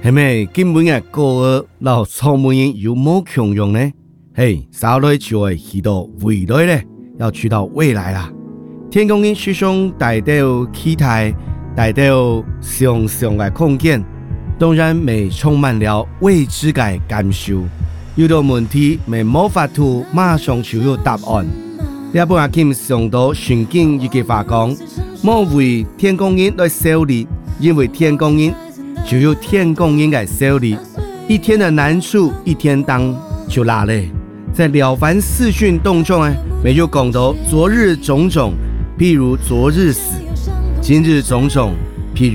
係咪根本嘅高二老草木人有冇強用呢？嘿，稍來就會去到未來咧，要去到未來啦。天公人思想帶到期待，帶到想象嘅空間，當然未充滿了未知嘅感受。有道問題未冇法度馬上就有答案。你本阿金上到聖經一句話講，莫為天公人來受力，因為天公人就有天公人嘅受力。一天的難處一天當就拿嘞。在了凡四訓當中沒有講到昨日種種，譬如昨日死；今日種種，